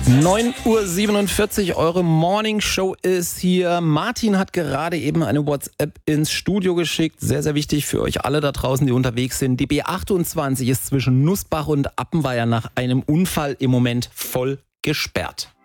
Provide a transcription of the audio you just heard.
9:47 Uhr, eure Morning Show ist hier. Martin hat gerade eben eine WhatsApp ins Studio geschickt. Sehr, sehr wichtig für euch alle da draußen, die unterwegs sind. Die B28 ist zwischen Nussbach und Appenweier nach einem Unfall im Moment voll gesperrt.